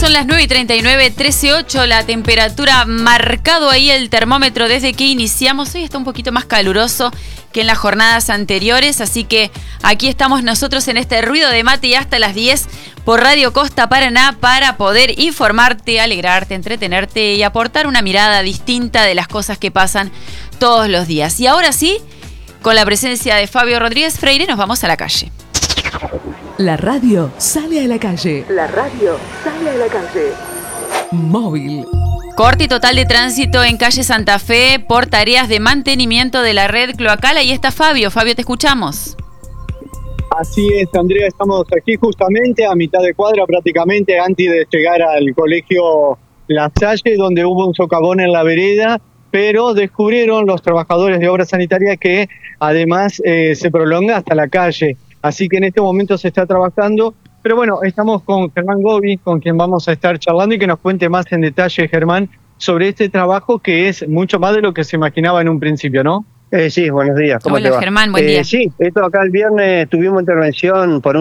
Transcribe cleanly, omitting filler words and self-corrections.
Son las 9:39, 13:08, la temperatura, marcado ahí el termómetro desde que iniciamos. Hoy está un poquito más caluroso que en las jornadas anteriores, así que aquí estamos nosotros en este ruido de mate y hasta las 10 por Radio Costa Paraná para poder informarte, alegrarte, entretenerte y aportar una mirada distinta de las cosas que pasan todos los días. Y ahora sí, con la presencia de Fabio Rodríguez Freire, nos vamos a la calle. La radio sale a la calle. La radio sale a la calle. Móvil. Corte total de tránsito en calle Santa Fe por tareas de mantenimiento de la red cloacal. Ahí está Fabio. Fabio, te escuchamos. Así es, Andrea, estamos aquí justamente a mitad de cuadra, prácticamente antes de llegar al colegio La Salle, donde hubo un socavón en la vereda, pero descubrieron los trabajadores de obra sanitaria que además se prolonga hasta la calle. Así que en este momento se está trabajando, pero bueno, estamos con Germán Gobi, con quien vamos a estar charlando y que nos cuente más en detalle, Germán, sobre este trabajo que es mucho más de lo que se imaginaba en un principio, ¿no? Sí, buenos días. ¿Cómo Hola, te va? Germán, buen día. Sí, esto acá el viernes tuvimos intervención por